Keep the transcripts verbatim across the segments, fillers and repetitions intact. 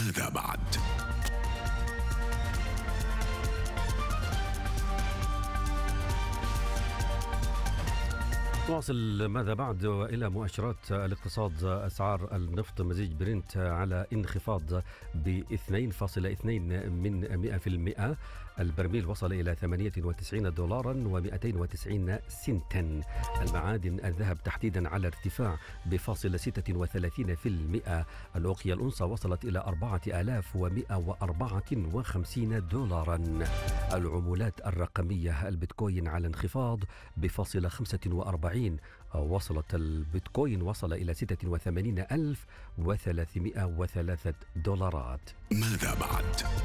ماذا بعد؟ نواصل ماذا بعد إلى مؤشرات الاقتصاد. أسعار النفط مزيج برنت على انخفاض ب اثنين فاصلة اثنين من مئة في المئة. البرميل وصل إلى ثمانية وتسعين دولارا ومئتين وتسعين سنتا. المعادن الذهب تحديدا على ارتفاع بفاصل ستة وثلاثين في المئة. الأوقية الأنصة وصلت إلى أربعة آلاف ومئة وأربعة وخمسين دولارا. العملات الرقمية البيتكوين على انخفاض بفاصل خمسة وأربعين. وصلت البيتكوين وصل إلى ستة وثمانين ألف وثلاثمئة وثلاثة دولارات. ماذا بعد؟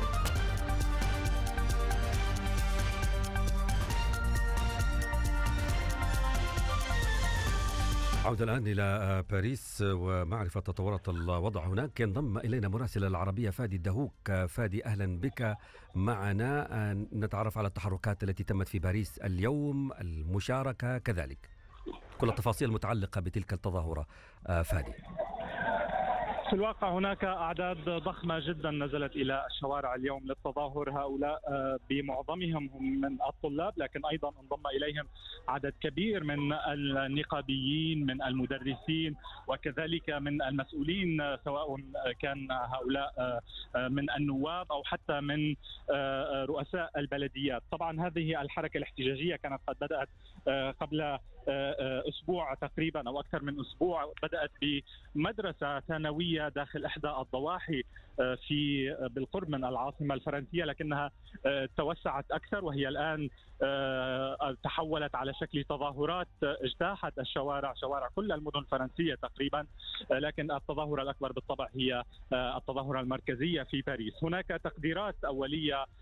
عودة الآن إلى باريس ومعرفة تطورات الوضع هناك. ينضم إلينا مراسل العربية فادي الدهوك. فادي، أهلا بك معنا. نتعرف على التحركات التي تمت في باريس اليوم، المشاركة كذلك، كل التفاصيل المتعلقة بتلك التظاهرة. فادي. في الواقع هناك أعداد ضخمة جدا نزلت إلى الشوارع اليوم للتظاهر. هؤلاء بمعظمهم هم من الطلاب، لكن أيضا انضم إليهم عدد كبير من النقابيين، من المدرسين، وكذلك من المسؤولين، سواء كان هؤلاء من النواب أو حتى من رؤساء البلديات. طبعا هذه الحركة الاحتجاجية كانت قد بدأت قبل أسبوع تقريبا أو أكثر من أسبوع. بدأت بمدرسة ثانوية داخل إحدى الضواحي في بالقرب من العاصمة الفرنسية، لكنها توسعت أكثر وهي الآن تحولت على شكل تظاهرات اجتاحت الشوارع، شوارع كل المدن الفرنسية تقريبا. لكن التظاهرة الأكبر بالطبع هي التظاهرة المركزية في باريس. هناك تقديرات أولية